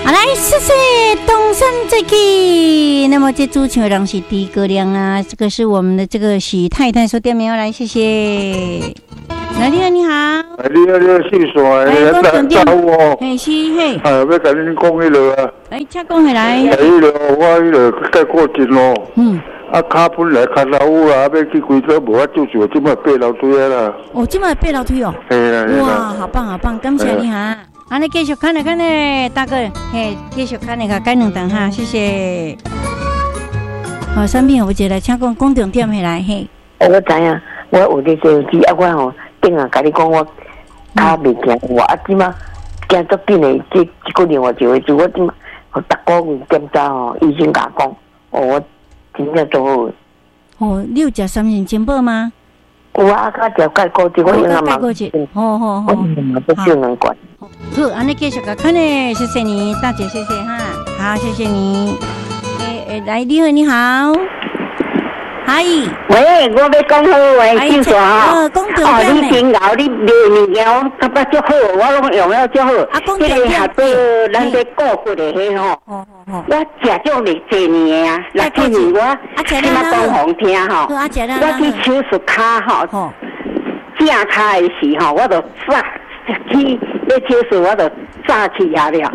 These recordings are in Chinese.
好，来，谢谢东山再起。那么这主唱的人是狄格亮啊，这个是我们的这个许太太说点名来，谢谢。来，你好，你好。 你好，姓啥？找我。 嘿，是嘿。 要甲恁讲迄落啊。 请讲回来。 迄落，我迄落改过节咯。脚本来脚老有啦，要去规则无法做事，即摆爬楼梯啊啦。 哦，即摆爬楼梯哦。 嘿啦。 哇，好棒好棒，感谢你哈。安尼继续看咧，大哥，嘿，继续看咧，甲改两顿哈，谢谢。好，产品有一个来，请讲重点下来嘿。 我知影，我有咧手机啊，我吼顶下甲你讲我脚袂行，我即马行足紧诶，即个另外一回事，我即马逐个月检查吼，医生甲讲，我真正做好。 哦，你有食三仁煎宝吗？ 有啊，甲食钙固质，我用啊嘛。 钙固质，好。 我嘛不少能管。 好，安尼继续甲看咧，谢谢你，大姐，谢谢哈，好，谢谢你。来，你好，你好。嗨， 喂，我要讲好话，姓啥？ 讲重点你真熬，你卖物件我感觉足好，我拢用了足好。 讲重点。 下底咱在顾骨的迄吼，我食种袂济年啊，6、7年我起码讲好听吼。我去手术骹吼，正骹的时候，我就早去要手术，我就早起下了。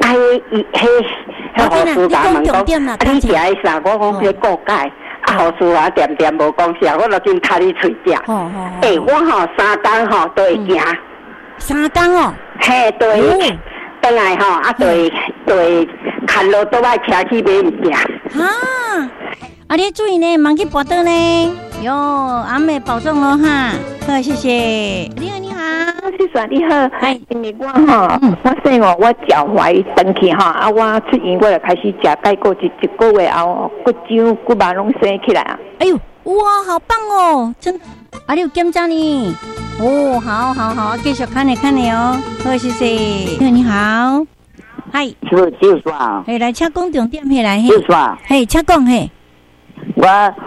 护士甲问讲，你食的啥？我讲要顾钙。护士啊，点无讲啥，我就真踏你喙食。我吼3天吼都会行。 3天哦？ 嘿，对。倒来吼，对，看路都爱车去买物件。 你注意呢，忙去跋倒呢。哟，阿妹保重咯哈。好，谢谢。你好，你好。 是说你好，因为我吼，我说我脚踝长去吼，我出院我就开始食钙固质，一个月后骨掌骨肉拢生起来啊！ 哎呦，哇，好棒哦，真，你有检查呢？哦，好，继续看你哦。好，谢谢。你好，嗨， 就是说， 来，请讲重点下来， 就是说， 请讲嘿。 我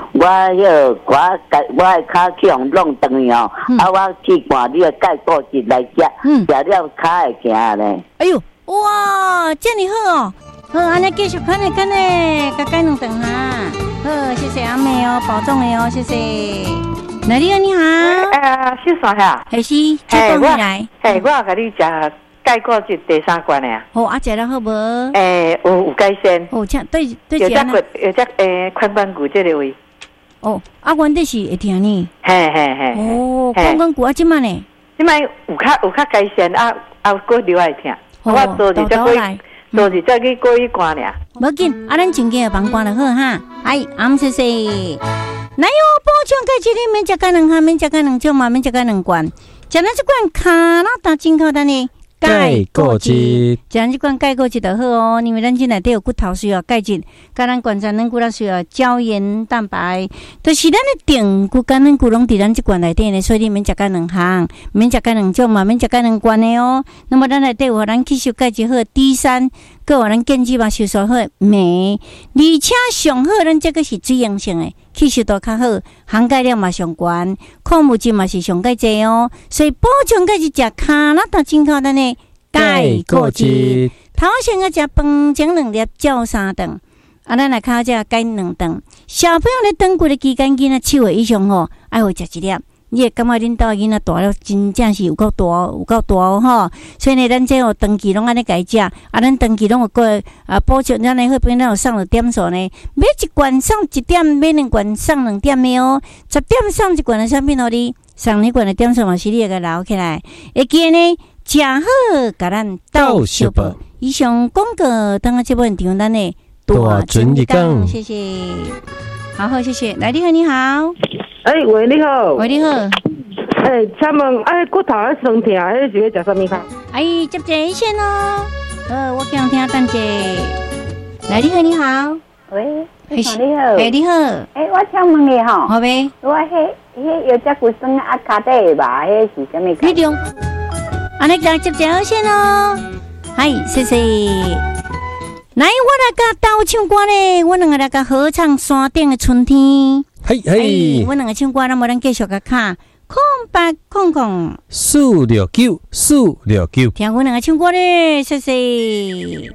脚去用弄断哦，我去看你的钙固质来食，食了脚会行咧。 哎呦，哇，这么好哦！好，安尼继续看咧，甲改两顿哈。好，谢谢阿妹哦，保重的哦，谢谢。来，你好，你好。 是啥呀？ 是，请讲起来。 我甲你食钙固质第3罐的啊。 好，食了好无？ 有改善。 请对有只髋关节这个位。 原底是会疼呢。 嘿。 髋关节即摆呢？ 即摆有较改善过留爱疼。我做是再去过一关俩。 无紧，咱前几个帮关就好哈。谢谢。来哟，补充钙质你免食钙2项，免食钙2种嘛，免食钙2罐。食咱这罐卡拉达真靠单呢。 钙固质， 咱这款钙固质就好哦，因为咱这内底有骨头需要钙质，甲咱观察咱骨头需要胶原蛋白，就是咱的定骨跟咱骨拢伫咱这罐内底呢，所以你免食钙2项，免食钙2种嘛，免食钙2罐的哦。那么咱内底有咱吸收钙质好，D3，搁有咱建基嘛吸收好镁，而且上好咱这个是水溶性的。吸收度较好，含钙量嘛上悬，矿物质嘛是上钙济哦，所以补充钙是食卡拉达真靠单的钙固质。头先个食饭前2粒，照3顿，咱来靠食钙2顿。小朋友咧长骨的期间，囡仔7岁以上吼，爱会食1粒。你会感觉恁兜囡仔大了，真正是有够大哦吼！所以呢，咱这有长期拢安尼家食，咱长期拢有个补充，咱呢好边咱有送了点数呢，买1罐送1点，买2罐送2点的哦。10点送1罐的产品互你，送2罐的点数嘛是你个留起来。会记呢，食好，甲咱斗小报。以上广告当个这部分提供咱的大准一讲， 谢谢。好，谢谢。来，你好，你好。 喂，你好。 喂，你好。 请问，骨头酸痛，是要食什么卡？ 接一线哦。我想听等者。来，你好，你好。 喂，你好。 你好。 我请问你吼。 好呗。 我有只骨酸脚底吧？是什么卡？ 你中。你甲接一线哦。谢谢。来，我来甲斗唱歌咧，我两个来甲合唱山顶的春天。我两个唱歌，那么咱继续甲卡空白空 469，469， 听我两个唱歌咧，谢谢。